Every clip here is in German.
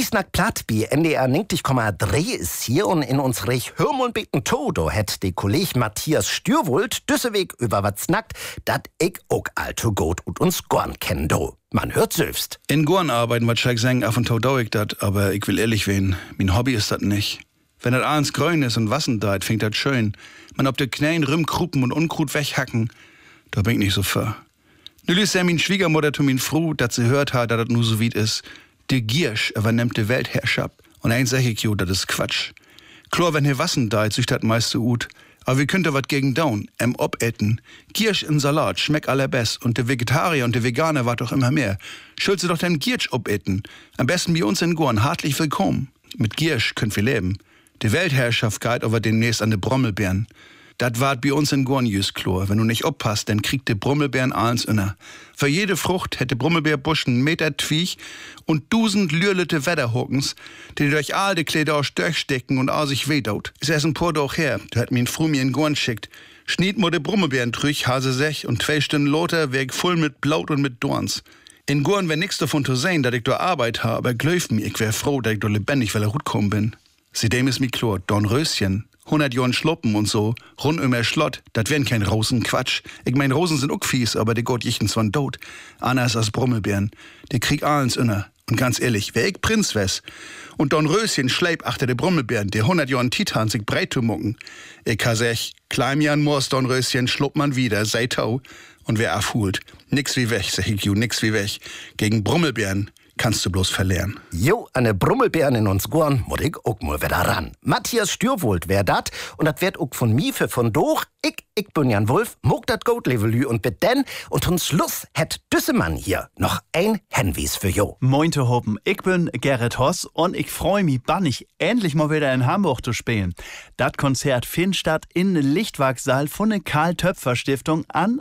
Friesnack Platt bei NDR 90,3 ist hier und in uns Rech Hörmundbeten Todo hat der Kollege Matthias Stürwold düsseweg über was snackt, dat ich auch allzu gut und uns gorn kennen do. Man hört selbst. In Gorn arbeiten, was ich sagen, af und tau dau ich dat, aber ich will ehrlich wen, mein Hobby ist dat nicht. Wenn dat abends grün ist und Wassen deit, fängt dat schön. Man ob de Knäen Rümmkruppen und Unkrut weghacken, da bin ich nicht so für. Nu ließ min Schwiegermutter zu min froh, dat sie hört hat, dat dat nu so weit is. De Giersch übernimmt de Weltherrschaft. Und eins sag ich jo, dat is Quatsch. Klar, wenn he Wassen deit, sich dat meiste ut. Aber wie könnt ihr wat gegen down? Obetten. Giersch in Salat schmeckt allerbest. Und de Vegetarier und de Veganer wart doch immer mehr. Schulze doch den Giersch obetten. Am besten bei uns in Gorn. Hartlich willkommen. Mit Giersch könnt wir leben. Die Weltherrschaft geht aber demnächst an de Brommelbeeren. Dat wart bei uns in Gorn jüs klar. Wenn du nicht oppasst, dann kriegt de Brommelbeeren alles inner. Für jede Frucht hätte Brommelbeerbusch einen Meter Twiech und 1000 lürlete Wetterhockens, die durch all de Kleider aus durchstecken und all sich wedaut. Ist erst ein paar doch her, da hat min Fru mir in Gorn schickt. Schniet mo de Brommelbeeren trüch, hase sech und 2 Stunden loter weg voll mit Blaut und mit Dorns. In Gorn wär nix davon zu sehen, dat ich do Arbeit ha, aber glöf mir, ich wär froh, dat ich do lebendig, weil gut kommen bin. Seitdem ist mi klar, Dornröschen, 100 Jahren Schloppen und so, rund um der Schlott, dat wären kein Rosenquatsch. Ich mein, Rosen sind auch fies, aber die Gott jichten zwar tot. Anders als Brommelbeeren. Die krieg allens inner. Und ganz ehrlich, wär ich Prinz wes und Dornröschen schleip achter de Brommelbeeren, die 100 Jahren Titan sich breit zu mucken. Ich ha sech, Kleimjan Moors Dornröschen schlupp man wieder, sei tau. Und wer afhult. Nix wie weg, sag ich ju, nix wie weg. Gegen Brommelbeeren kannst du bloß verlieren. Jo, an de Brummelbeeren in uns Gorn, muss ich auch mal wieder ran. Matthias Stürwold wär dat, und dat werd auch von mi für von doch. Ich bin Jan Wulf, mog dat Goatlevelü und beden, und zum Schluss hätt Düssemann hier noch ein Henwies für jo. Mointe Hoppen, ich bin Gerrit Hoss und ich freu mich bannig, endlich mal wieder in Hamburg zu spielen. Dat Konzert findet statt in Lichtwachsaal von der Karl-Töpfer-Stiftung am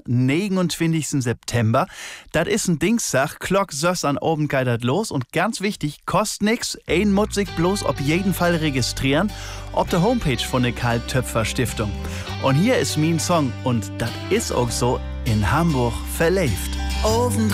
29. September. Dat is ein Dingssach, Klock sös an oben geht dat los und ganz wichtig, kostet nix, ein muss sich bloß auf jeden Fall registrieren, auf der Homepage von der Karl-Töpfer-Stiftung. Und hier ist mein Song und das ist auch so in Hamburg verlebt.